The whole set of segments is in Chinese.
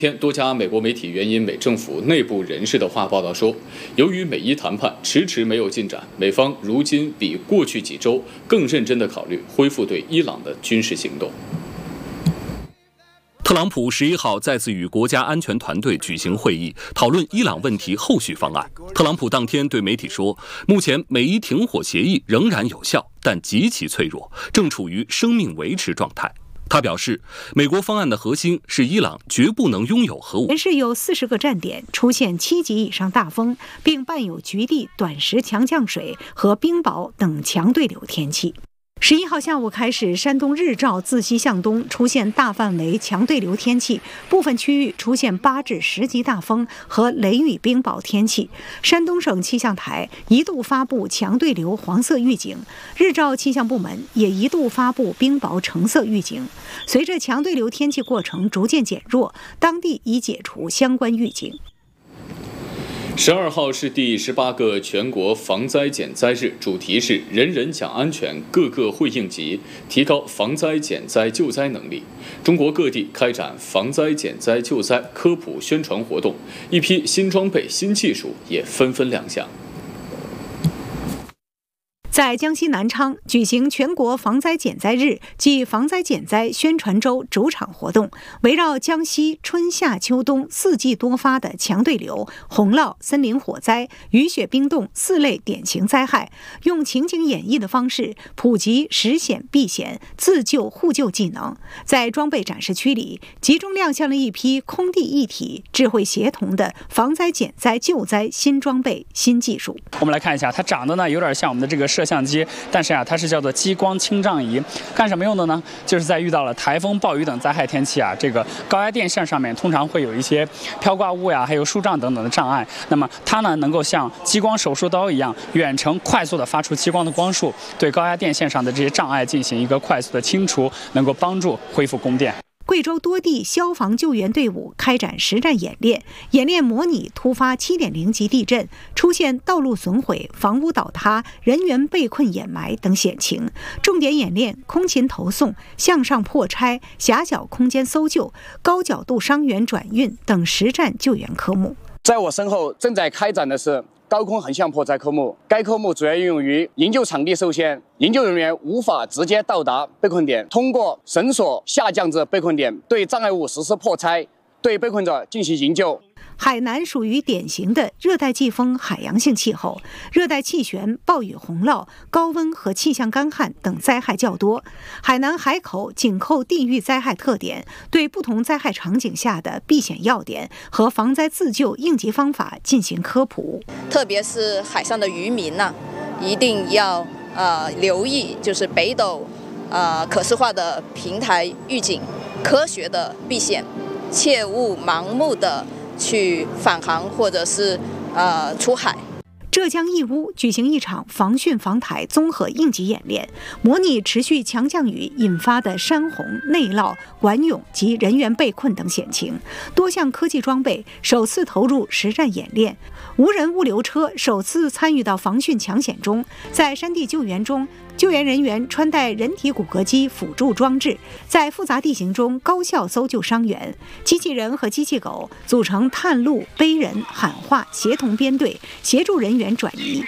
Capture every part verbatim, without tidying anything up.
天，多家美国媒体援引美政府内部人士的话报道说，由于美伊谈判迟迟没有进展，美方如今比过去几周更认真地考虑恢复对伊朗的军事行动。 特朗普十一号再次与国家安全团队举行会议，讨论伊朗问题后续方案。特朗普当天对媒体说，目前美伊停火协议仍然有效，但极其脆弱，正处于生命维持状态。他表示，美国方案的核心是伊朗绝不能拥有核武。 全市有四十个站点出现七级以上大风，并伴有局地短时强降水和冰雹等强对流天气。十一号下午开始，山东日照自西向东出现大范围强对流天气，部分区域出现八至十级大风和雷雨冰雹天气。山东省气象台一度发布强对流黄色预警，日照气象部门也一度发布冰雹橙色预警。随着强对流天气过程逐渐减弱，当地已解除相关预警。 十二号是第十八个全国防灾减灾日，主题是人人讲安全，个个会应急，提高防灾减灾救灾能力。中国各地开展防灾减灾救灾科普宣传活动，一批新装备、新技术也纷纷亮相。 在江西南昌举行全国防灾减灾日暨防灾减灾宣传周主场活动，围绕江西春夏秋冬四季多发的强对流、洪涝、森林火灾、雨雪冰冻四类典型灾害，用情景演绎的方式普及识险避险、自救互救技能。在装备展示区里，集中亮相了一批空地一体、智慧协同的防灾减灾救灾新装备、新技术。 我们来看一下，它长得呢有点像我们的这个摄像机，但是啊，它是叫做激光清障仪，干什么用的呢？就是在遇到了台风、暴雨等灾害天气啊，这个高压电线上面通常会有一些飘挂物呀，还有树障等等的障碍。那么它呢，能够像激光手术刀一样，远程快速的发出激光的光束，对高压电线上的这些障碍进行一个快速的清除，能够帮助恢复供电。 贵州多地消防救援队伍开展实战演练，演练模拟突发 七点零 级地震、出现道路损毁、房屋倒塌、人员被困掩埋等险情，重点演练空勤投送、向上破拆、狭小空间搜救、高角度伤员转运等实战救援科目。 在我身后正在开展的是高空横向破拆科目，该科目主要应用于营救场地受限，营救人员无法直接到达被困点，通过绳索下降至被困点，对障碍物实施破拆，对被困者进行营救。 海南属于典型的热带季风海洋性气候，热带气旋、暴雨洪涝、高温和气象干旱等灾害较多。海南海口紧扣地域灾害特点，对不同灾害场景下的避险要点和防灾自救应急方法进行科普。 特别是海上的渔民呢、啊，一定要呃留意，就是北斗呃可视化的平台预警，科学的避险，切勿盲目的去返航或者是呃出海。 浙江义乌举行一场防汛防台综合应急演练，模拟持续强降雨引发的山洪、内涝、管涌及人员被困等险情。多项科技装备首次投入实战演练，无人物流车首次参与到防汛抢险中。在山地救援中，救援人员穿戴人体骨骼肌辅助装置，在复杂地形中高效搜救伤员。机器人和机器狗组成探路、背人、喊话协同编队，协助人员转移。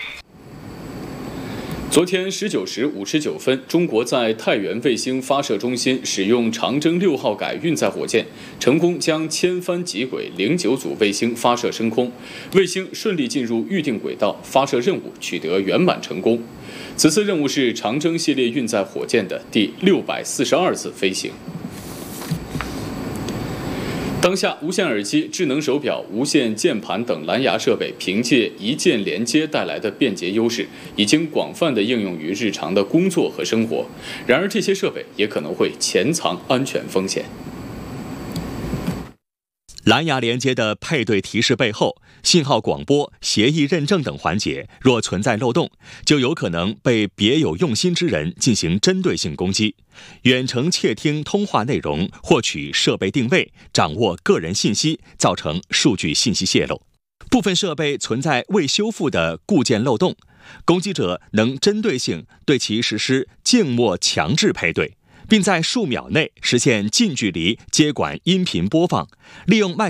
昨天十九时五十九分，中国在太原卫星发射中心使用长征六号改运载火箭，成功将千帆极轨零九组卫星发射升空，卫星顺利进入预定轨道，发射任务取得圆满成功。此次任务是长征系列运载火箭的第六百四十二次飞行。当下，无线耳机、智能手表、无线键盘等蓝牙设备凭借一键连接带来的便捷优势，已经广泛地应用于日常的工作和生活。然而，这些设备也可能会潜藏安全风险。 蓝牙连接的配对提示背后，信号广播、协议认证等环节若存在漏洞，就有可能被别有用心之人进行针对性攻击，远程窃听通话内容，获取设备定位，掌握个人信息，造成数据信息泄露。部分设备存在未修复的固件漏洞，攻击者能针对性对其实施静默强制配对，并在数秒内实现近距离接管音频播放，利用麦克